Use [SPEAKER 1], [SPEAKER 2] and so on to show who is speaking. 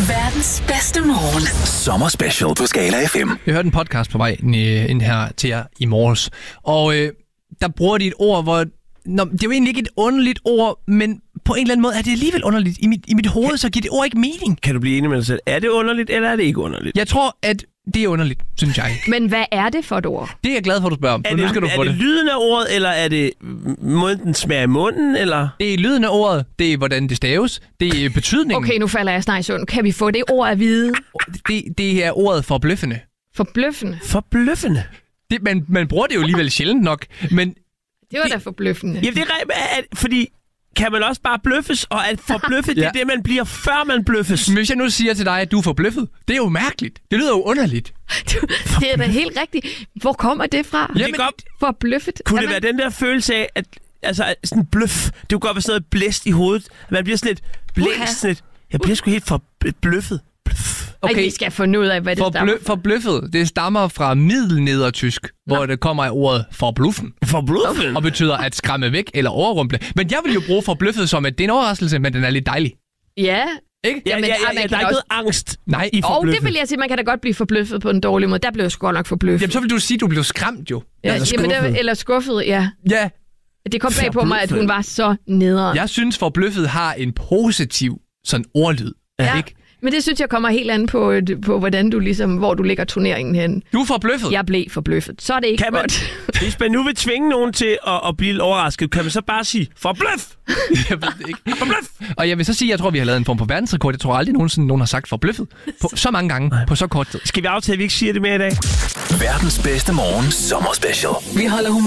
[SPEAKER 1] Verdens bedste morgen.
[SPEAKER 2] Sommerspecial på Skala FM.
[SPEAKER 3] Jeg hørte en podcast på vej ind her til jer i morges, og der bruger de et ord, hvor... det er jo egentlig ikke et underligt ord, men på en eller anden måde er det alligevel underligt. I mit hoved, så giver det ord ikke mening.
[SPEAKER 4] Kan du blive enig med dig selv? Er det underligt, eller er det ikke underligt?
[SPEAKER 3] Jeg tror, at det er underligt, synes jeg.
[SPEAKER 5] Men hvad er det for et ord?
[SPEAKER 3] Det er jeg glad for, at du spørger om.
[SPEAKER 4] Er det lyden af ordet, eller er det måden, den smager i munden, eller?
[SPEAKER 3] Det er lyden af ordet, det er hvordan det staves, det er betydningen.
[SPEAKER 5] Okay, nu falder jeg snart i søvn. Kan vi få det ord at vide?
[SPEAKER 3] Det er ordet forbløffende.
[SPEAKER 5] Forbløffende?
[SPEAKER 4] Forbløffende?
[SPEAKER 3] Man bruger det jo alligevel sjældent nok, men...
[SPEAKER 5] Det var da forbløffende.
[SPEAKER 4] Ja, det er fordi... Kan man også bare bløffes, og at forbløffet, det er det, man bliver, før man bløffes.
[SPEAKER 3] Men hvis jeg nu siger til dig, at du er forbløffet, det er jo mærkeligt. Det lyder jo underligt.
[SPEAKER 5] Det er da helt rigtigt. Hvor kommer det fra?
[SPEAKER 4] Jamen,
[SPEAKER 5] forbløffet.
[SPEAKER 4] Kunne det være den der følelse af, at altså, sådan en bløff, det kunne godt være sådan noget blæst i hovedet. Man bliver sådan lidt blæst, sådan lidt. Jeg bliver sgu helt forbløffet.
[SPEAKER 5] Okay. Ej, vi skal finde ud af, hvad det stammer fra.
[SPEAKER 3] Forbløffet, det stammer fra middelnedertysk, hvor det kommer af ordet forbluffen.
[SPEAKER 4] Forbluffen?
[SPEAKER 3] Og betyder at skræmme væk eller overrumple. Men jeg vil jo bruge forbløffet som, at det er en overraskelse, men den er lidt dejlig.
[SPEAKER 5] Ja.
[SPEAKER 3] Ikke?
[SPEAKER 4] Ja, der er ikke noget angst i forbløffet.
[SPEAKER 5] Det vil jeg sige, man kan da godt blive forbløffet på en dårlig måde. Der blev jeg sgu godt nok forbløffet.
[SPEAKER 3] Jamen, så vil du sige, at du blev skræmt jo.
[SPEAKER 5] Ja, eller skuffet, ja.
[SPEAKER 3] Ja.
[SPEAKER 5] Det kom bag på mig, at hun var så nederen.
[SPEAKER 3] Jeg synes, forbløffet har en positiv sådan ordlyd.
[SPEAKER 5] Ja.
[SPEAKER 3] Ikke?
[SPEAKER 5] Men det synes jeg kommer helt an på hvordan du ligesom, hvor du lægger turneringen hen.
[SPEAKER 3] Du er forbløffet.
[SPEAKER 5] Jeg blev forbløffet. Så er det ikke godt.
[SPEAKER 4] Hvis man nu vil tvinge nogen til at blive overrasket, kan man så bare sige, forbløf!
[SPEAKER 3] Jeg ved det ikke. Forbløf! Og jeg vil så sige, at jeg tror, vi har lavet en form for verdensrekord. Jeg tror aldrig nogen har sagt forbløffet på så mange gange på så kort tid.
[SPEAKER 4] Skal vi aftale, at vi ikke siger det mere i dag?
[SPEAKER 2] Verdens bedste morgen sommerspecial.
[SPEAKER 1] Vi holder humor